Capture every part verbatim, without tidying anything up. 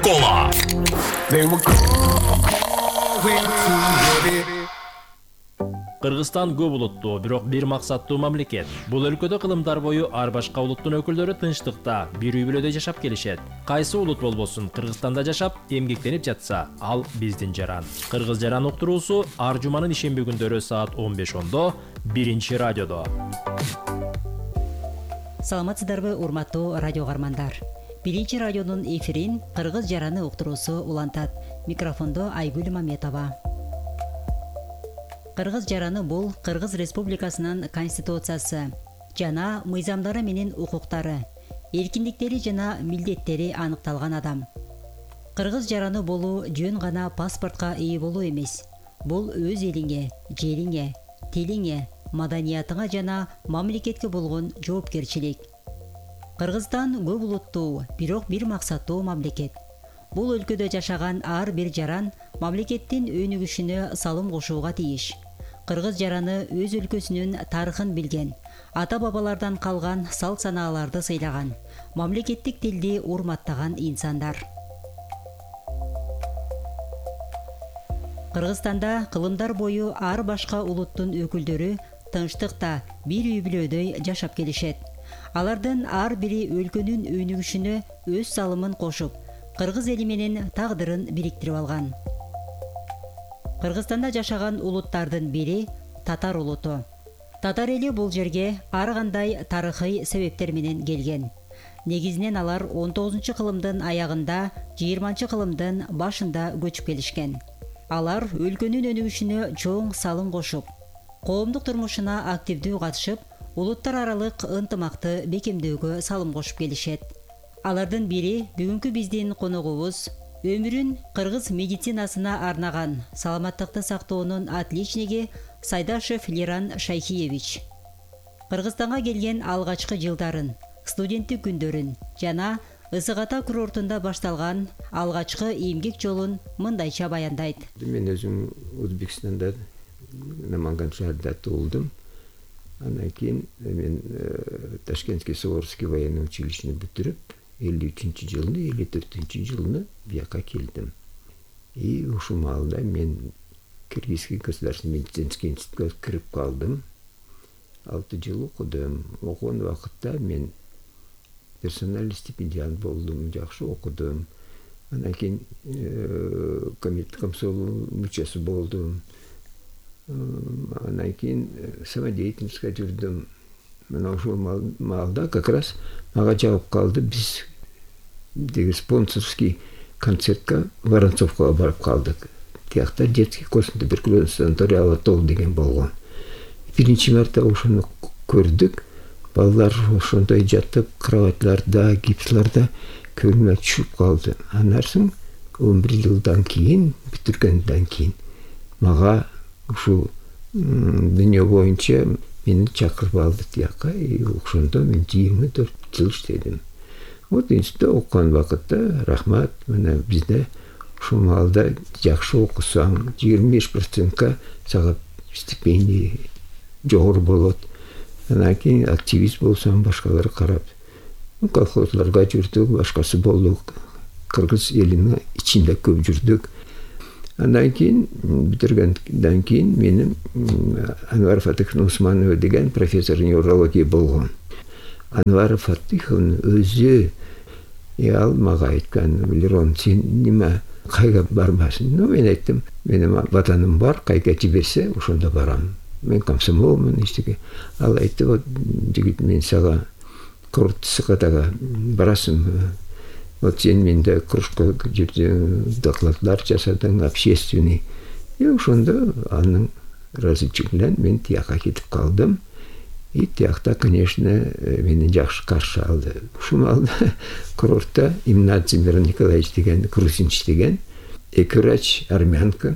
Кола. Кыргызстан көп улуттуу, бирок бир максаттуу мамлекет. Бул өлкөдө кылымдар бою ар башка улуттун өкүлдөрү тынчтыкта, бир үй бүлөдө жашап келишет. Кайсы улут болбосун, Кыргызстанда жашап, эмгектенип жатса, ал биздин жаран. Кыргыз жаран уктуруусу ар жуманын ишемби күндөрү саат он беш ондо биринчи радиодо. Саламатсыздарбы, урматтуу радио кармандар. Биринчи радионун эфирин Кыргыз жараны уктуруусу улантат. Микрофондо Айгүл Маметова. Кыргыз жараны бул Кыргыз Республикасынын конституциясы жана мыйзамдары менен укуктары, эркиндиктери жана милдеттери аныкталган адам. Кыргыз жараны болуу жөн гана паспортко ээ болуу эмес. Бул өз элиңе, жериңе, тилиңе, маданиятыңа жана мамлекетке болгон жоопкерчилик. Кыргызстан көп улуттуу, бирок бир максаттуу мамлекет. Бул өлкөдө жашаган ар бир жаран мамлекеттин өнүгүшүнө салым кошууга тийиш. Кыргыз жараны өз өлкөсүнүн тарыхын билген, ата-бабалардан калган салт-санааларды сыйлаган, мамлекеттик тилди урматтаган инсандар. Кыргызстанда кылымдар бою ар башка улуттун өкүлдөрү тынчтыкта, бир үй бүлөдөй жашап келишет. Алардын ар бири өлкөнүн өнүгүшүнө өз салымын кошуп, Кыргыз эли менен тагдырын бириктирип алган. Кыргызстанда жашаган улуттардын бири татар улуту. Татар эли бул жерге ар кандай тарыхый себептер менен келген. Негизинен алар он тогузунчу кылымдын аягында, жыйырманчы кылымдын башында көчүп келишкен. Алар өлкөнүн өнүгүшүнө чоң салым кошуп, коомдук турмушуна активдүү катышып, улуттар аралык ынтымакты бекемдөөгө салым кошуп келишет. Алардын бири бүгүнкү биздин коногубуз, өмүрүн кыргыз медицинасына арнаган саламаттыкты сактоонун отличниги Сайдашев Лиран Шайхиевич. Кыргызстанга келген алгачкы жылдарын, студенттик күндөрүн жана Ысык Ата курортунда башталган алгачкы эмгек жолун мындайча баяндайт. Мен өзүм Өзбекстанда, Наманган шаарында туулдум. Андан кийин мен Ташкентский Суворовский военный училищени бүтүрүп, элүү үчүнчү жылы, элүү төртүнчү жылы бияка келдим. И ушул маалда мен Кыргызский государственный медицинский институтка кирип калдым. алты жыл окудум. Окуган убакытта мен персональный стипендиант болдум, жакшы окудум. Андан кийин комитет комсомол мүчөсү болдум. Андан кийин самодеятельностька жүрдүм. Мына ушул маалда как раз мага жабып калды. Биз деги спонсорский концертке Воронцовкага барып калдык. Тиякта детский костный туберкулез санаторий Алатол деген болгон. Биринчи марта ошону көрдүк. Балдар ошондой жатып, кроватларда, гипсларда көңүлүмө түшүп калды. Андан соң он бир жылдан кийин, бүтүргөндөн кийин мага ушул дүйнө боюнча мени чакырып алды тияка. И ошондо мен жыйырма төрт жыл иштедим. Вот институтта окуган убакытта рахмат, мына бизде ушул маалда жакшы окусаң, жыйырма беш процентке сага стипендия жогору болот. Андан кийин активист болсаң, башкалар карап, колхозлорго жүрдүк, башкасы болдук. Кыргыз элинин ичинде көп жүрдүк. Андан кийин бүтүргөндөн кийин менин Анвар Фатыховна Усманова деген профессор неврология болгон. Анвар Фатыховна өзү ал мага айткан, Лерон, сен неме кайга барбайсың? Ну, мен айттым, менин ватаным бар, кайга жиберсе, ошондо барам. Мен комсомолмун, иштеге. Ал айтты, вот жигит, мен сага Ысык-Атага барасың. Вот сен менде кружка жүрдүң, докладдар жасадың, общественный. И ошондо анын разычылыгынан мен тияка кетип калдым. И тиякта, конечно, мени жакшы каршы алды. Ушул маалда курортто Имнадзе Мирон Николаевич деген, Крусинч деген, эки врач армянка,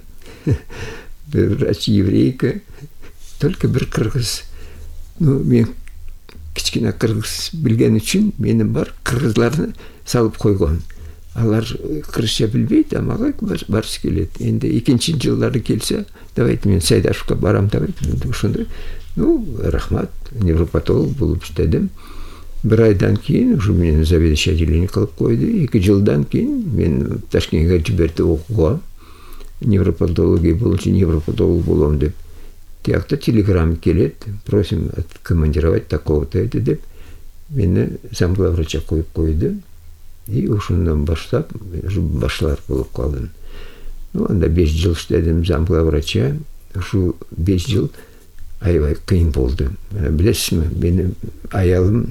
бир врач еврейка, только бир кыргыз. Ну, мен кичкене кыргыз билген үчүн менин бар кыргызларды салып койгон. Алар кыргызча билбейт, а мага барсы келет. Энди экинчи жылдары келсе, давайте мен Сайдашевка барам, давайте. Ошондо, ну, рахмат, невропатолог болуп иштедим. бір айдан кейін уже мені заведующий отделение қылып қойды. Екі жылдан кейін мен Ташкентке жіберді оқуға. Невропатология бойынша невропатолог боламын деп. Тияқта телеграмма келеді. Просим откомандировать такого-то еді деп. Мені замглавврача қойып қойды. И ошондан баштап башлар болып қалдым. Ну, анда беш жыл іштедім замглавврача. Ушу беш жыл аябай қиын болды. Білесіз ме, мені аялым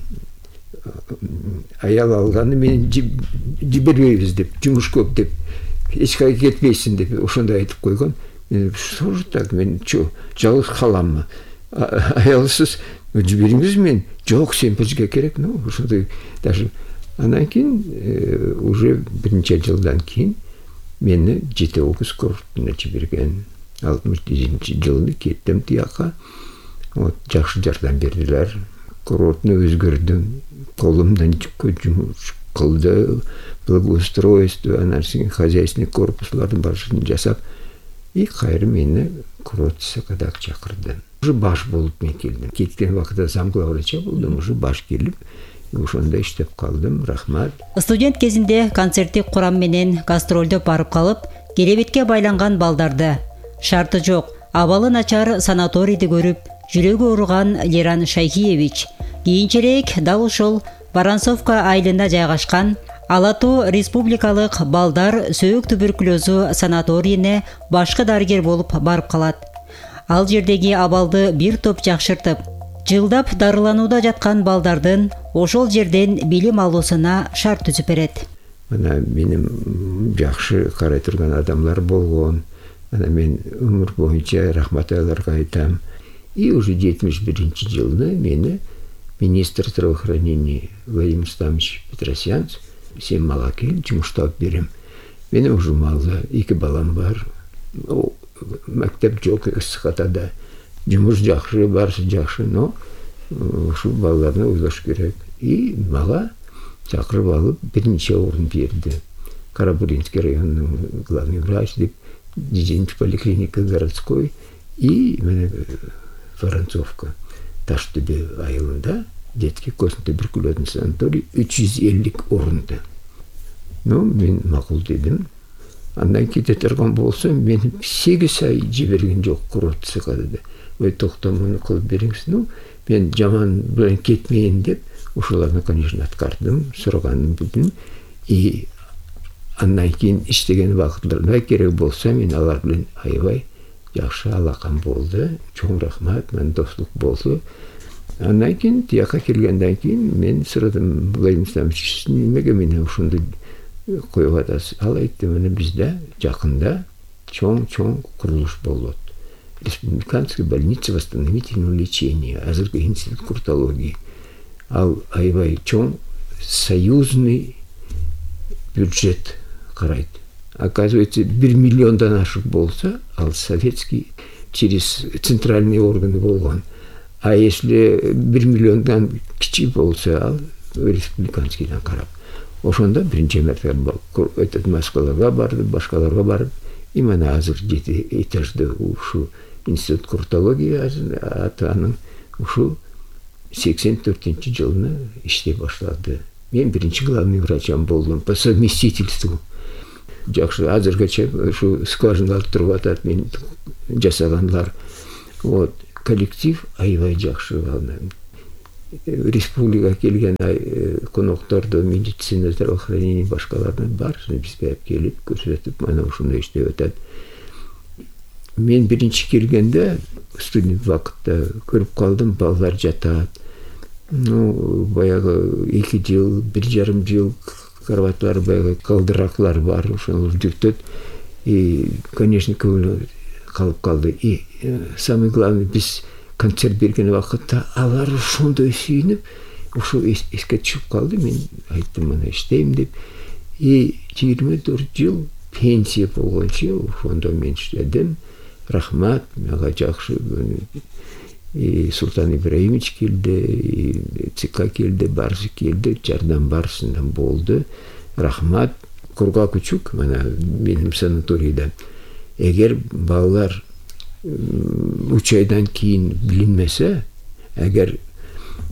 аял алғаны мені жібермейміз деп, жұмыс көп деп, ешқайда кетпейсің деп, ошонда айтып қойған. Мен что же так, мен чо, жалғыз қаламын. Аялсыз жіберіңіз мен, жоқ, сен бізге керек. Ну, ошондай даже анан кейін уже бірінші жылдан кейін мені жеті огыз курортуна жіберген. алтымыш жетінші жылы кеттім тияққа. Вот, жақсы жардам берділер. Курортны өзгөрдүм. Колумдан жұмыс қылды. Благоустройство, анарсың хозяйственный корпуслардың баршысын жасап. И қайры мені курорт сақадақ шақырды. Уже баш болып мен келдім. Кеткен уақытта замглавврача болдым, уже баш келіп. Ошонда иштеп қалдым, рахмат. Студент кезінде концерттик курам менен гастролдоп барып қалып, келебетке байланған балдарды шарты жоқ, абалы начар санаторийди көрүп, жүрөгү ооруган Леран Шайхиевич кийинчерээк дал ушул Воронцовка айылында жайгашкан Алатуу республикалык балдар сөөк туберкулезу санаторийине башкы дарыгер болуп барып калат. Ал жердеги абалды бир топ жакшыртып, жылдап дарыланууда жаткан балдардын ошол жерден билим алуусуна шарт түзүп берет. Мына менин жакшы карай турган адамдар болгон. Ана мен өмүр боюнча рахмат айларга айтам. И уже жетимиш биринчи жылы мени министр здравоохранения Владимир Стамович Петросян сен мага кел, жумуштап берем. Менин уже малы, эки балам бар. Мектеп жок ысыкатада. Жумуш жакшы, барсы жакшы, но ушул балаларны ойлош керек. И мага чакырып алып биринчи орун берди. Карабуринский районунун главный врач деп, дежинчи поликлиника городской и Воронцовка. Таштөбе айылында детский костный туберкулезный санаторий үч жүз элүү орунда. Ну, мен макул дедим. Андан кете турган болсо, мен сегиз ай жиберген жок курорт сыкады. Ой, токтомуну кылып бериңиз. Ну, мен жаман менен кетмейин деп, ошолорду, конечно, аткардым, сураганым билдим. И андан кийин иштеген убакытларда керек болсо, мен алар менен аябай жакшы алакам болду. Чоң рахмат, мен достук болду. Андан кийин тияка келгенден кийин мен сурадым Владимир Стамович, немеге мени ушунду коюп атасыз? Ал айтты, мына бизде жакында чоң-чоң курулуш болот. Республиканская больница восстановительного лечения, азыркы институт куртологии. Ал аябай чоң союзный бюджет карайт. Оказывается, бир миллиондан ашык болса, ал советский через центральные органы болгон. А если бир миллиондан кичи болса, ал республиканскийдан карап. Ошонда биринчи мерте этот Москваларга барды, башкаларга барып, и мына азыр жети этажды ушу институт куртологии атанын ушу сексен төртүнчү жылына иштей баштады. Мен биринчи главный врачам болдум по совместительству. Жакшы азыргача ушу скважиналар туруп атат, мен жасаганлар. Вот, коллектив аябай жакшы. Республика келген конокторду медицина, здравоохранение башкалардан баарысын бизге келип көрсөтүп, мына ушундай иштеп атат. Мен биринчи келгенде студент вакытта көрүп калдым, балдар жатат. Ну, баягы эки жыл, бир жарым жыл карабатлар, баягы калдыраклар бар, ошол жүртөт. И, конечно, көңүл калып калды. И самый главный, биз концерт берген вакытта алар ошондой сүйүнүп, ошо эске түшүп калды. Мен айттым, мына иштейм деп. И жыйырма төрт жыл пенсия болгончо ошондо мен иштедим. Рахмат, мага жакшы. И Султан Ибраимович келди, и ЦК келди, барсы келди, жардам барысынан болду. Рахмат. Кургак Учук, мына менин санаторийда. Эгер балалар үч айдан кийин билинмесе, эгер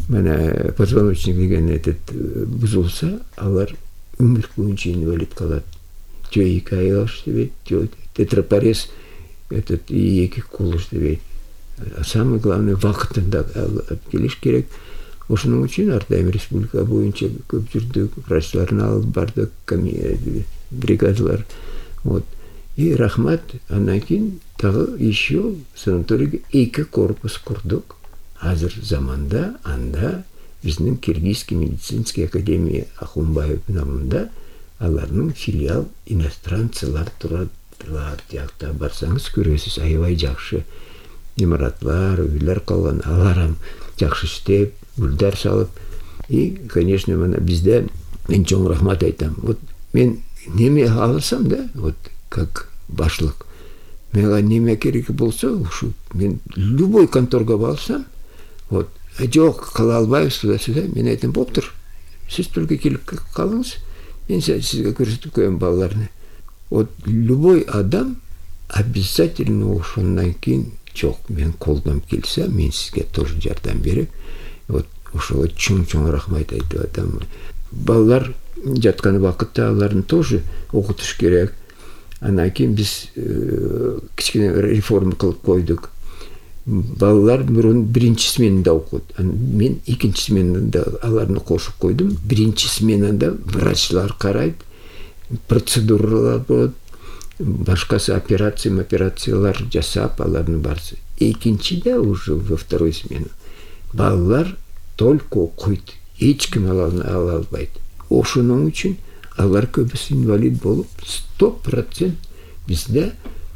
мына позвоночник деген этот бузулса, алар өмір бойынша инвалид қалады. Жо екі аяғы іштебейді, жо тетрапарез этот екі қолы іштебейді. Самый главный вақытында алып келіш керек. Ошының үшін Артайым республика бойынша көп жүрдік, врачларын алып бардық, бригадалар. Вот. И рахмат, анан кейін тағы еще санаторийге екі корпус құрдық. Азыр заманда анда біздің Киргизский медицинский академия Ахунбаев намында аларның филиал иностранцылар тұрадылар. Жақта барсаңыз көресіз, аябай жақсы имаратлар, үйлер қалған, аларам жақсы істеп, гүлдар салып. И, конечно, мына бізде мен чоң рахмат айтам. Вот мен неме алсам да, вот как башлық, мега неме керек болса, ушу мен любой конторға барсам, вот жоқ қала албайбыз сюда-сюда, мен айтам, болып тұр, сіз только келіп қалыңыз, мен сізге көрсетіп қоямын балаларны. Вот любой адам обязательно ошондан кейін жоқ, мен қолдам келсе, мен сізге тоже жардам беріп, вот ошоға чоң-чоң рахмат айтып атам. Балалар жатқан вақытта аларын тоже оқытыш керек. Анан кейін біз кішкене реформа қылып қойдық. Балалар бұрын бірінші сменада оқыды. Мен екінші сменада аларны қосып қойдым. Бірінші сменада врачлар қарайды, процедуралар болады, башқасы операция, операциялар жасап аларны барсы. Екіншіде уже во второй смену балалар только оқиды, ешкім ала албайды. Ошының үшін алар көбісі инвалид болып, сто процент бізде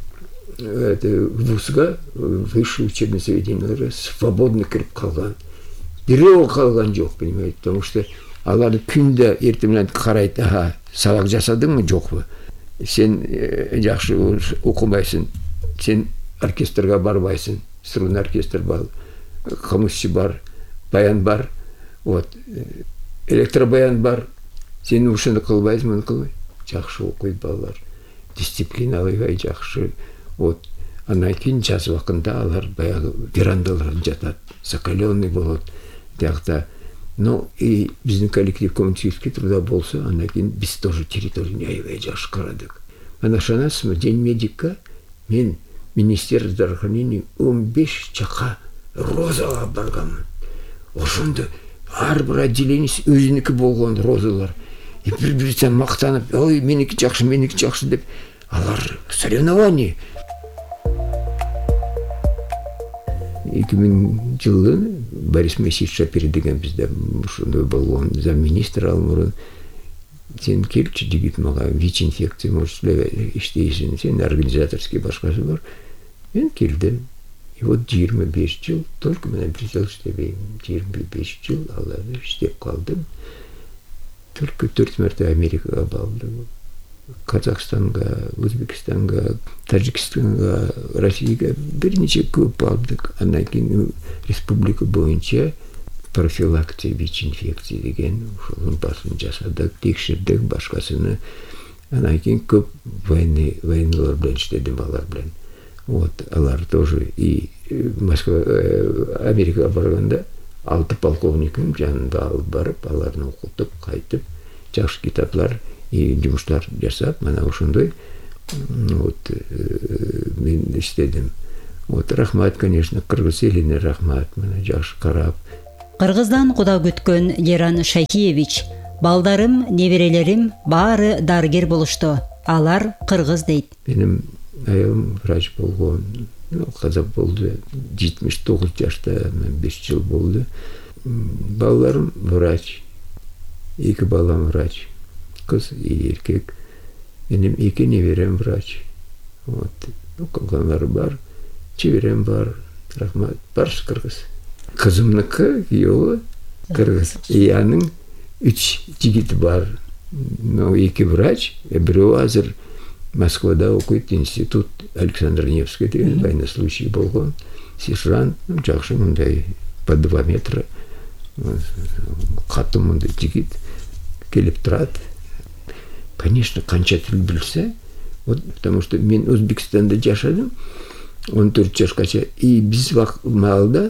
вузға, высшее учебное заведениелер свободно кіріп қалған. Біреу қалған жоқ, понимаете, потому что алар күнде ертемен қарайды, аха, сабақ жасадың мы, жоқ па? Сен жақсы оқымайсың, сен оркестрға барбайсың, струнный оркестр бар, қамысшы бар, баян бар, вот, электробаян бар, сен ушыны қылбайсың, мұны қылбай. Жақсы оқиды балалар, дисциплиналы жақсы. Вот, анан кейін жаз уақытында алар баяғы верандаларын жатады, закаленный болады, жақта. Но и біздің коллектив коммунистический труда болса, анан кейін біз тоже территорияны аябай жақсы қарадық. Ана шанасыз мы, день медикка мен министр здравоохранения он беш чақа розаға барғанмын. Ошонда әрбір отделениесі өзінікі болған розалар. И бір-бірден мақтанып, ой, менікі жақсы, менікі жақсы деп, алар соревнование. екі мың жылы Борис Моисеевич Шапир деген бізде ушундай болгон замминистр алмурун. Сен келчи жигит, мага ВИЧ-инфекция может иштейсиң, сен организаторский башкасы бар. Мен келдим. И вот жыйырма беш жыл, только менен бир жыл иштебейм. жыйырма беш жыл аларды иштеп калдым. Только төрт мәртө Америкага бардым. Казахстанга, Өзбекстанга, Таджикстанга, Россияга бирнече көп бардык. Андан кийин республика боюнча профилактика ВИЧ-инфекция деген ошонун баарын жасадык, текшердик, башкасыны. Андан кийин көп военный военныйлар менен иштедим, алар менен. Вот, алар тоже и Москва, Америкага барганда алты полковниким жанында алып барып, аларны окутуп, кайтып, жакшы китаплар и жумуштар жасап, мана ошондой вот мен иштедим. Вот рахмат, конечно, кыргыз элине рахмат, мана жакшы карап. Кыргыздан куда күткөн Леран Шайхиевич: балдарым, неберелерим баары дарыгер болушту. Алар кыргыз дейт. Менин айылым врач болгон, казак болду. жетимиш тогуз жашта, беш жыл болду. Балдарым врач. Эки балам врач. Кыз и эркек. Менин эки неберем врач. Вот. Калганлары бар. Чеберем бар. Рахмат. Барсы кыргыз. Кызымныкы күйөөү кыргыз. И анын үч жигити бар. Но эки врач, бирөө азыр Москвада окуйт, институт Александр Невский деген военнослужащий болгон. Сержант, жакшы мындай по два метра. Катуу мындай жигит келип турат. Конечно, канча тил билсе, вот, потому что мен Өзбекстанда жашадым, он төрт жашкача, и биз маалда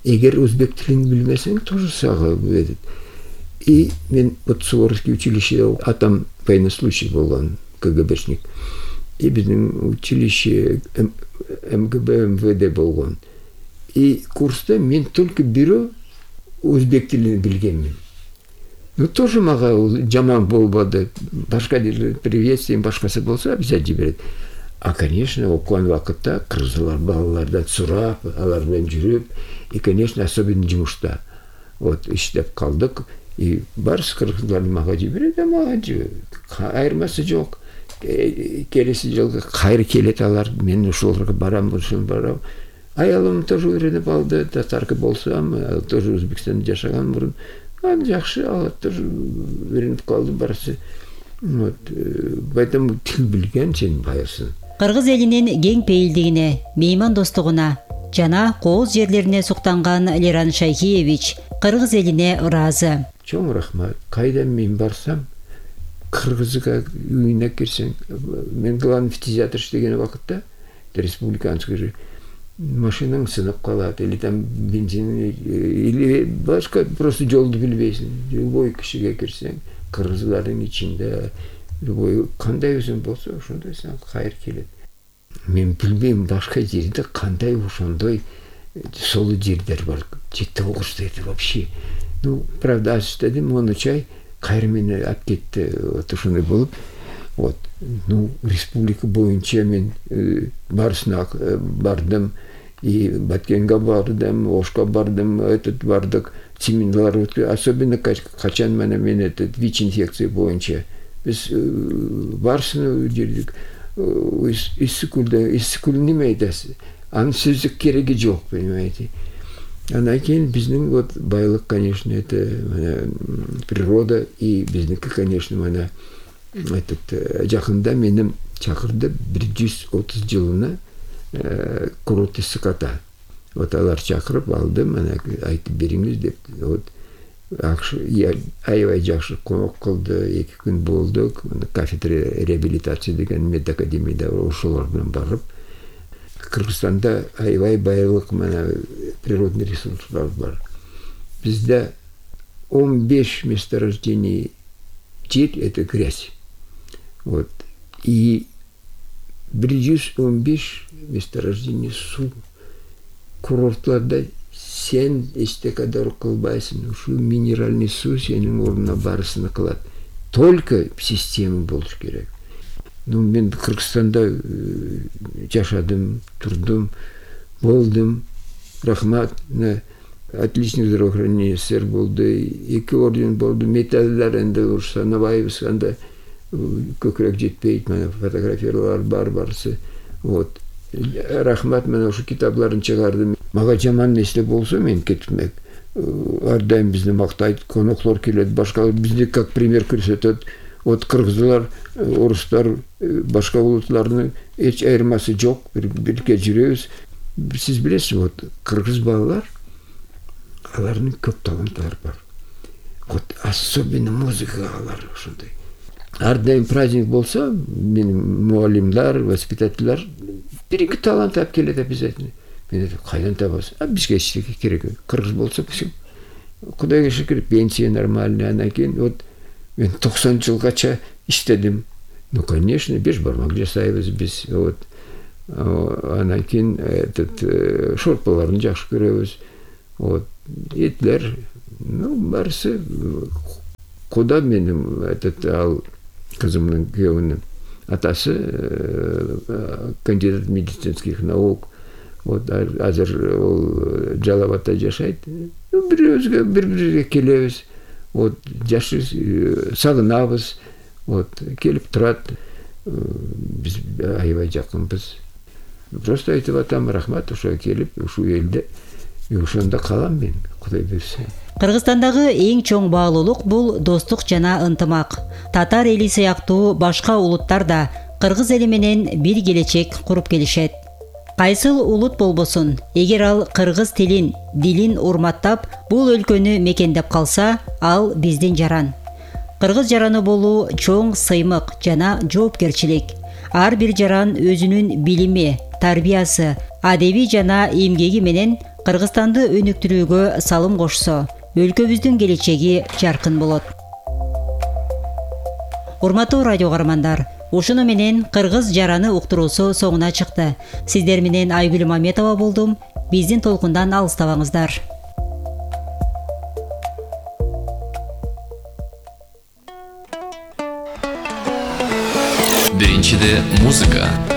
эгер өзбек тилин билмесең, тоже сага берет. И мен вот Суворовский училище, атам военнослужащий болгон, КГБшник. И биздин училище МГБ, МВД болгон. И курста мен только бирөө өзбек тилин билгенмин. Ну тоже мага жаман болбоду. Башка дил приветствием башкасы болсо обязательно берет. А конечно, окуган вакытта кыргыздар балалардан сурап, алар менен жүрүп, и конечно, особенно жумушта. Вот иштеп калдык. И барс кыргыздар мага жиберет, а мага айырмасы жок. Келеси жылга кайры келет алар, мен ушуларга барам, ушул барам. Аялым тоже үйрөнүп алды, татарка болсам, тоже Өзбекстанда жашаган мурун. Ан жакшы, алар тоже үйрөнүп калды барысы. Вот, поэтому тил билген сен байырсың. Кыргыз элинин кең пейилдигине, мейман достугуна жана кооз жерлерине суктанган Леран Шайхиевич кыргыз элине ыраазы. Чоң рахмат. Кайда мен барсам, кыргызга үйүнө кирсең, мен главный фтизиатр иштеген убакытта, республиканский машинаң сынып калат, или там бензин, или башка просто жолду билбейсиң. Любой кишиге кирсең, кыргыздардын ичинде, любой кандай өзүң болсо, ошондой сага кайыр келет. Мен билбейм башка жерде кандай ошондой солу жерлер бар. Жети огуздайды вообще. Ну, правда, аз иштедим, он чай кайры мени алып кетти, вот ошондой болуп. Вот. Ну, республика боюнча мен барысына бардым, и Баткенге бардым, Ошко бардым, этот бардык, семинарлар өткөн. Особенно качан менен мен этот ВИЧ-инфекция боюнча биз барысына жүрдүк. Иссикулда, иссикул неме айтасыз? Анын сөздүк кереги жок, понимаете? Анан кийин биздин вот байлык, конечно, это природа, и биздики, конечно, мана этот жакында менин чакырды бир жүз отуз жылына курорт скота. Вот алар чакырып алдым, ана айтып бериңиз деп. Вот аябай жакшы конок кылды, эки күн болдук. Кафедра реабилитация деген медакадемияда ошолор менен барып, Кыргызстанда аябай байлык мана природный ресурслар бар. Бизде он беш месторождений жер — это грязь. Вот. И бир жүз он беш месторождений су. Курортларда сен эчтекадар кылбайсың, ушу минеральный су сенин ордуна барысына кылат. Только система болуш керек. Ну, мен Кыргызстанда жашадым, турдум, болдум. Рахмат, отличный здравоохранение СССР болду, эки орден болду, медальдар энди урса Набаевс анда көкүрөк жетпейт, мана фотографиялар бар барысы. Вот. Рахмат, мен ошу китапларын чыгардым. Мага жаман нерсе болсо мен кетмек. Ар дайым бизди мактайт, коноклор келет, башка бизди как пример көрсөтөт. Вот кыргыздар, орустар, башка улуттардын эч айырмасы жок, бирге жүрөбүз. Сиз билесиз, вот кыргыз балалар, алардын көп таланттары бар. Вот особенно музыкага алар ошондой. Ар дайым праздник болсо, менин муалимдар, воспитательдер бир-эки талант алып келет обязательно. Мен айтам, кайдан табасыз? А бизге эчтеке керек. Кыргыз болсо все. Кудайга шүкүр, пенсия нормальный, анан кийин вот мен токсон жылгача иштедим. Ну, конечно, беш бармак жасайбыз биз. Вот. Анан кийин этот шорпаларын жакшы көрөбүз. Вот. Этлер, ну, барысы куда менин этот ал кызымдын күйөөнүн атасы кандидат медицинских наук. Вот азыр ол Жалалабадта жашайт. Бирөөбүзгө бири-бирибизге келебиз. Вот жашы сагынабыз. Вот келип турат. Биз аябай жакынбыз. Просто айтып атам, рахмат, ошо келип, ушу элде, ошондо калам мен, Кудай берсе. Кыргызстандагы эң чоң баалуулук бул достук жана ынтымак. Татар эли сыяктуу башка улуттар да кыргыз эли менен бир келечек куруп келишет. Кайсыл улут болбосун, эгер ал кыргыз тилин, дилин урматтап, бул өлкөнү мекендеп калса, ал биздин жаран. Кыргыз жараны болуу чоң сыймык жана жоопкерчилик. Ар бир жаран өзүнүн билими, тарбиясы, адеби жана эмгеги менен Кыргызстанды өнүктүрүүгө салым кошсо, өлкөбүздүн келечеги жаркын болот. Урматтуу радио каармандар, ушуну менен Кыргыз жараны уктуруусу соңуна чыкты. Сиздер менен Айгүл Маметова болдум. Биздин толкундан алыстабаңыздар. Биринчиде музыка.